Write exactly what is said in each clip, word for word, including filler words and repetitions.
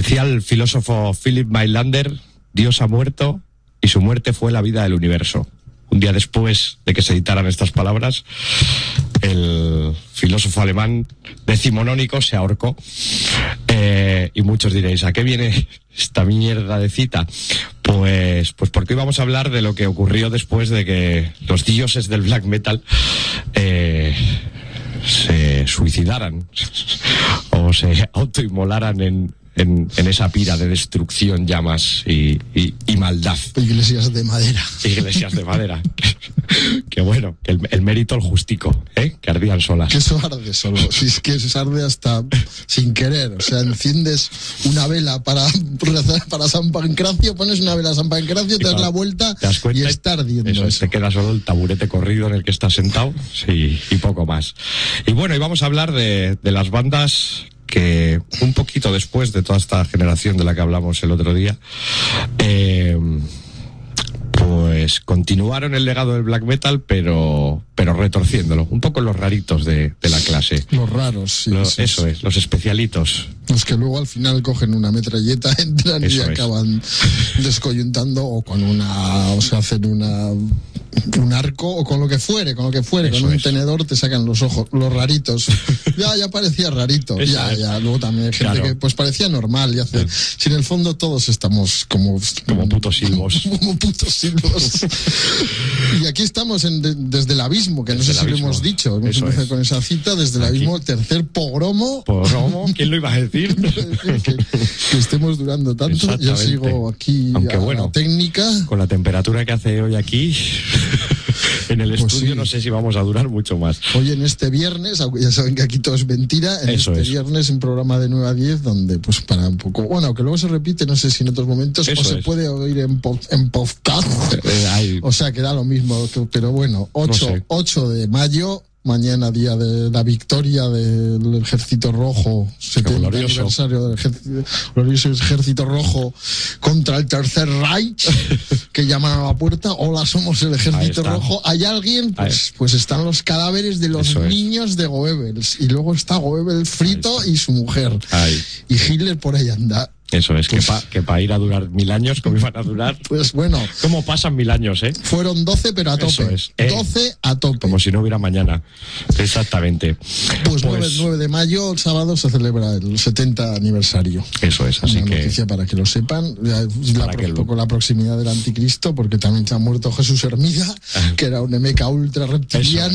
Decía el filósofo Philip Mailander, Dios ha muerto y su muerte fue la vida del universo. Un día después de que se editaran estas palabras, el filósofo alemán decimonónico se ahorcó. Eh, y muchos diréis, ¿a qué viene esta mierda de cita? Pues, pues porque hoy vamos a hablar de lo que ocurrió después de que los dioses del black metal eh, se suicidaran o se autoinmolaran en... En, en esa pira de destrucción, llamas y, y, y maldad. Iglesias de madera. Iglesias de madera. Que bueno, que el, el mérito el justico, ¿eh? Que ardían solas. Que eso arde solo. Si es que se arde hasta sin querer. O sea, enciendes una vela para para San Pancracio, pones una vela a San Pancracio, te das la vuelta te das cuenta, y está ardiendo eso, eso. Te queda solo el taburete corrido en el que estás sentado, sí, y poco más. Y bueno, y vamos a hablar de, de las bandas que un poquito después de toda esta generación de la que hablamos el otro día, eh, pues continuaron el legado del black metal, pero pero retorciéndolo, un poco los raritos de, de la clase. Los raros, sí. Lo, eso es, los especialitos. Los que luego al final cogen una metralleta, entran eso y acaban es. descoyuntando o con una, o se hacen una un arco o con lo que fuere, con lo que fuere, eso con un es. tenedor te sacan los ojos, los raritos. Ya, ya parecía rarito. Eso ya, es. ya. Luego también hay gente claro. que pues parecía normal y hace. Sí. Si en el fondo todos estamos como como putos silbos. Como putos silbos. Y aquí estamos en, de, desde el abismo, que desde no sé si abismo. lo hemos dicho. Hemos eso empezado es. con esa cita, desde el aquí. abismo, tercer pogromo. Pogromo, ¿quién lo iba a decir? que, que estemos durando tanto. Yo sigo aquí aunque a bueno, la técnica. Con la temperatura que hace hoy aquí. En el pues estudio sí. No sé si vamos a durar mucho más. Hoy en este viernes, aunque ya saben que aquí todo es mentira, en Eso este es. viernes un programa de nueve a diez donde pues para un poco, bueno, que luego se repite, no sé si en otros momentos Eso o se es. puede oír en, po, en podcast, Ay. o sea que da lo mismo, pero bueno, ocho, no sé. ocho de mayo, mañana día de la victoria del Ejército Rojo, setenta aniversario del ejército, glorioso Ejército Rojo contra el Tercer Reich, que llaman a la puerta, hola, somos el Ejército Rojo, ¿hay alguien? Pues, pues están los cadáveres de los Eso niños es. de Goebbels, y luego está Goebbels frito y su mujer, Ay. y Hitler por ahí anda. Eso es, pues, que para que pa ir a durar mil años, como iban a durar. Pues bueno. ¿Cómo pasan mil años, eh? Fueron doce, pero a tope. Eso es. Eh, doce a tope. Como si no hubiera mañana. Exactamente. Pues, pues nueve de mayo, el sábado, se celebra el setenta aniversario. Eso es, así Una que... noticia para que lo sepan. La, la, que un poco lo... la proximidad del anticristo, porque también se ha muerto Jesús Hermida, que era un M K ultra reptiliano.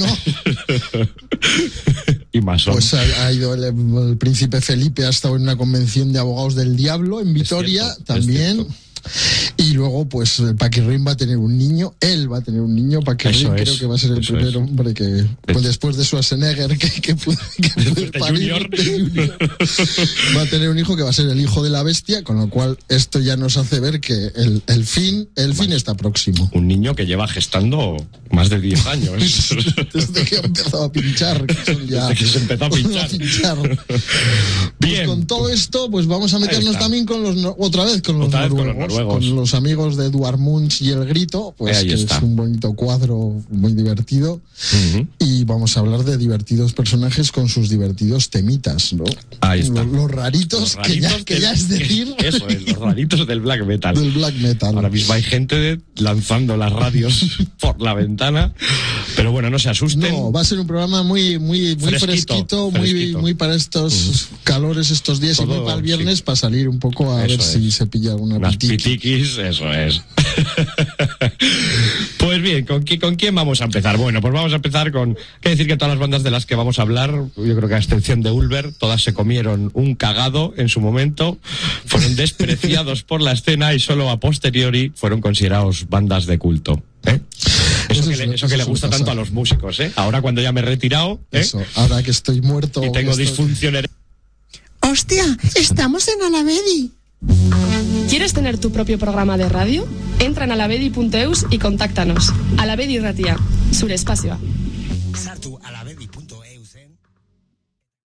Y masón. Pues ha, ha ido el, el príncipe Felipe, ha estado en una convención de abogados del diablo en Vitoria. Es cierto, también. Es y luego, pues, el Paquirrín va a tener un niño, él va a tener un niño, Paquirrín creo es, que va a ser el primer es. hombre que, pues, después de Schwarzenegger, que, que puede, que puede parir, Junior. De Junior, va a tener un hijo que va a ser el hijo de la bestia, con lo cual esto ya nos hace ver que el, el fin, el fin está próximo. Un niño que lleva gestando más de diez años. Desde que empezó a pinchar. Que son ya, Desde que se empezó a pinchar. A pinchar. Bien. Pues con todo esto, pues vamos a meternos también con los, otra vez con los otra noruegos. Vez con los noruegos. Con los amigos de Eduard Munch y El Grito, pues Ahí que está. es un bonito cuadro muy divertido. Uh-huh. Y vamos a hablar de divertidos personajes con sus divertidos temitas, ¿no? Ahí está. Los, los raritos, los raritos que, ya, que del, ya es decir. Eso es, los raritos del black metal. Del black metal. Ahora mismo hay gente de, lanzando las radios por la ventana, pero bueno, no se asusten. No, va a ser un programa muy muy muy fresquito, fresquito, fresquito. muy muy para estos uh-huh. calores estos días. Todo, y muy para el viernes, sí. Para salir un poco a eso ver es. si se pilla alguna Unas pitiqui. pitiquis, eso es. Pues bien, ¿con, qué, ¿con quién vamos a empezar? Bueno, pues vamos a empezar con... Hay que decir que todas las bandas de las que vamos a hablar, yo creo que a excepción de Ulver, todas se comieron un cagado en su momento, fueron despreciados por la escena y solo a posteriori fueron considerados bandas de culto. ¿eh? Eso, eso, que, le, eso que le gusta tanto a los músicos, ¿eh? Ahora cuando ya me he retirado... ¿eh? Eso, ahora que estoy muerto... Y tengo estoy... disfunción... ¡Hostia! ¡Estamos en Alavedi! ¿Quieres tener tu propio programa de radio? Entra en alavedi punto eus y contáctanos. Alavedi Ratia, zure espazioa.